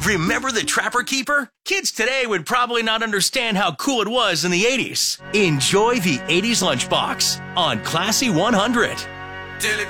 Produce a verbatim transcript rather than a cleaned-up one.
Remember the Trapper Keeper? Kids today would probably not understand how cool it was in the eighties. Enjoy the eighties lunchbox on Classy one hundred.